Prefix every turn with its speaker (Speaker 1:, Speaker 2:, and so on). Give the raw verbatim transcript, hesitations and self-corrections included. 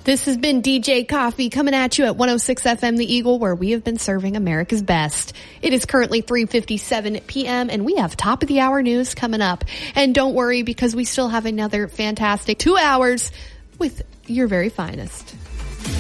Speaker 1: This has been D J Coffee coming at you at one oh six F M The Eagle, where we have been serving America's best. It is currently three fifty-seven p.m. and we have top of the hour news coming up. And don't worry, because we still have another fantastic two hours with your very finest.